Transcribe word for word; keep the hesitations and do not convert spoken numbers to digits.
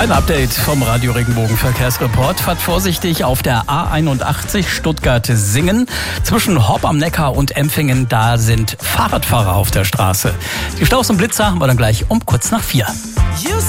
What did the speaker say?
Ein Update vom Radio Regenbogen Verkehrsreport. Fahrt vorsichtig auf der A einundachtzig Stuttgart-Singen. Zwischen Horb am Neckar und Empfingen, da sind Fahrradfahrer auf der Straße. Die Staus und Blitzer haben wir dann gleich um kurz nach vier.